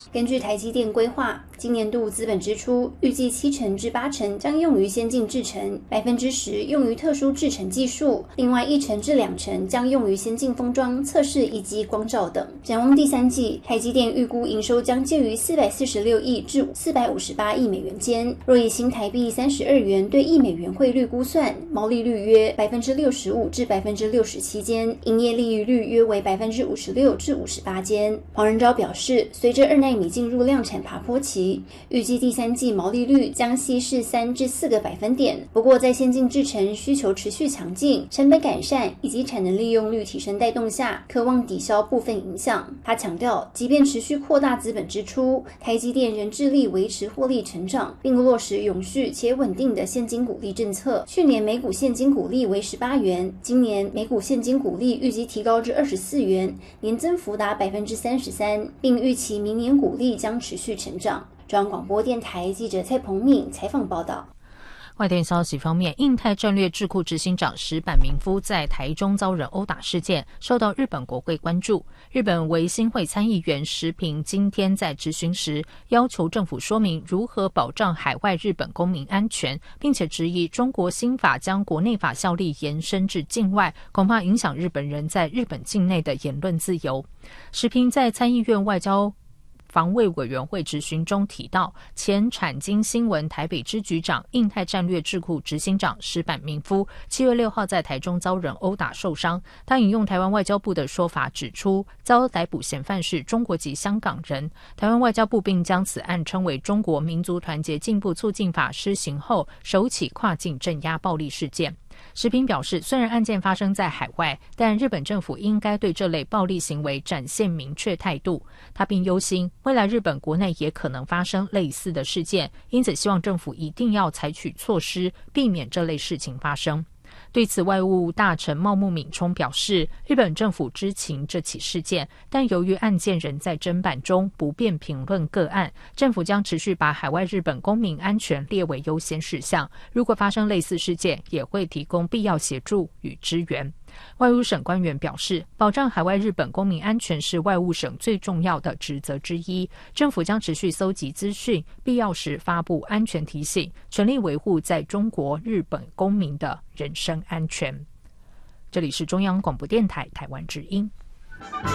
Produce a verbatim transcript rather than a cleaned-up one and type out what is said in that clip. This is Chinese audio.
根据台积电规划，今年度资本支出预计七成至八成将用于先进制程，百分之十用于特殊制程技术，另外一成至两成将用于先进封装、测试以及光照等。展望第三季，台积电预估营收将介于四百四十六亿至四百五十八亿美元间，若以新台币三十二元对一美元汇率估算，毛利率约百分之六十五至百分之六十七间，营业利益率约为百分之五十六至五十八间。黄仁昭表示，随着二奈米进入量产爬坡期，预计第三季毛利率将稀释三至四个百分点。不过，在先进制程需求持续强劲、成本改善以及产能利用率提升带动下，可望抵消部分影响。他强调，即便持续扩大资本支出，台积电仍致力维持获利成长，并落实永续且稳定的现金股利政策。去年每股现金股利为十八元，今年每股现金股利预计提高至二十四元，年增幅达百分之三十三，并预期明年股利将持续成长。中央广播电台记者蔡鹏敏采访报道。 外电消息方面，印太战略智库执行长石坂明夫在台中遭人殴打事件受到日本国会关注。日本维新会参议员石平今天在质询时要求政府说明如何保障海外日本公民安全，并且质疑中国新法将国内法效力延伸至境外，恐怕影响日本人在日本境内的言论自由。石平在参议院外交防卫委员会质询中提到，前产经新闻台北支局长、印太战略智库执行长石坂明夫七月六号在台中遭人殴打受伤。他引用台湾外交部的说法指出，遭逮捕嫌犯是中国籍香港人。台湾外交部并将此案称为中国民族团结进步促进法施行后首起跨境镇压暴力事件。石平表示，虽然案件发生在海外，但日本政府应该对这类暴力行为展现明确态度。他并忧心未来日本国内也可能发生类似的事件，因此希望政府一定要采取措施，避免这类事情发生。对此，外务大臣茂木敏充表示，日本政府知情这起事件，但由于案件仍在侦办中，不便评论个案。政府将持续把海外日本公民安全列为优先事项，如果发生类似事件，也会提供必要协助与支援。外务省官员表示，保障海外日本公民安全是外务省最重要的职责之一。政府将持续搜集资讯，必要时发布安全提醒，全力维护在中国日本公民的人身安全。这里是中央广播电台台湾之音。